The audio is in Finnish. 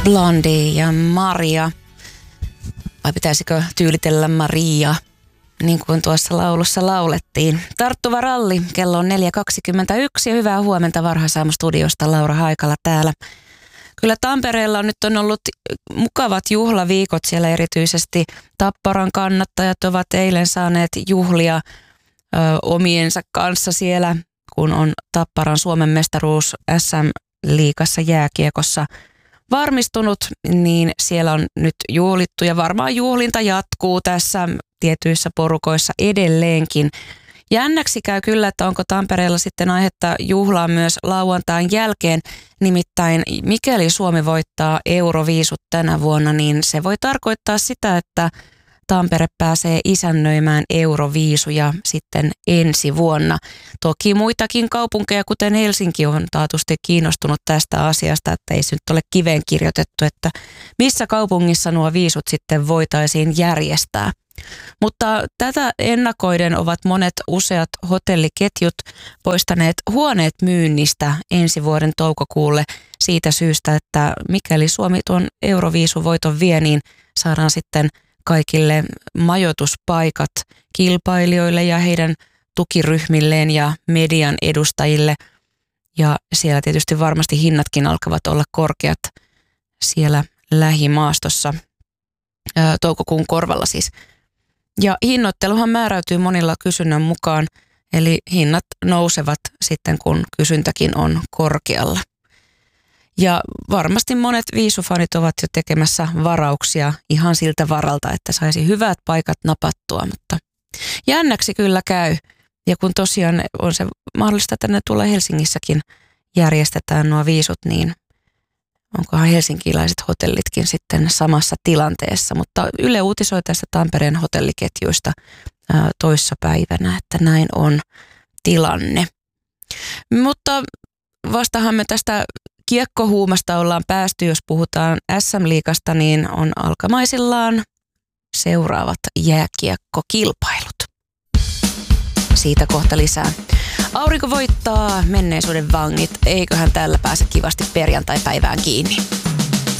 Blondie ja Maria. Vai pitäisikö tyylitellä Maria, niin kuin tuossa laulussa laulettiin. Tarttuva ralli, kello on 4.21 ja hyvää huomenta Varhaisaamu-studiosta, Laura Haikala täällä. Kyllä Tampereella on ollut mukavat juhlaviikot, siellä erityisesti Tapparan kannattajat ovat eilen saaneet juhlia omiensa kanssa siellä, kun on Tapparan Suomen mestaruus SM-liigassa jääkiekossa varmistunut, niin siellä on nyt juhlittu ja varmaan juhlinta jatkuu tässä tietyissä porukoissa edelleenkin. Jännäksi käy kyllä, että onko Tampereella sitten aihetta juhlaa myös lauantain jälkeen. Nimittäin mikäli Suomi voittaa Euroviisut tänä vuonna, niin se voi tarkoittaa sitä, että Tampere pääsee isännöimään Euroviisuja sitten ensi vuonna. Toki muitakin kaupunkeja, kuten Helsinki, on taatusti kiinnostunut tästä asiasta, että ei se nyt ole kiveen kirjoitettu, että missä kaupungissa nuo viisut sitten voitaisiin järjestää. Mutta tätä ennakoiden ovat useat hotelliketjut poistaneet huoneet myynnistä ensi vuoden toukokuulle siitä syystä, että mikäli Suomi tuon Euroviisuvoiton vie, niin saadaan sitten kaikille majoituspaikat kilpailijoille ja heidän tukiryhmilleen ja median edustajille. Ja siellä tietysti varmasti hinnatkin alkavat olla korkeat siellä lähimaastossa, toukokuun korvalla siis. Ja hinnoitteluhan määräytyy monilla kysynnän mukaan, eli hinnat nousevat sitten kun kysyntäkin on korkealla. Ja varmasti monet viisufanit ovat jo tekemässä varauksia ihan siltä varalta, että saisi hyvät paikat napattua, mutta jännäksi kyllä käy. Ja kun tosiaan on se mahdollista, että ne tuolla Helsingissäkin järjestetään nuo viisut, niin onkohan helsinkiläiset hotellitkin sitten samassa tilanteessa. Mutta Yle uutisoi tästä Tampereen hotelliketjuista toissapäivänä, että näin on tilanne. Mutta vastahan me tästä kiekkohuumasta ollaan päästy, jos puhutaan SM-liigasta, niin on alkamaisillaan seuraavat jääkiekkokilpailut. Siitä kohta lisää. Aurinko voittaa, menneisyyden vangit. Eiköhän tällä pääse kivasti perjantai-päivään kiinni.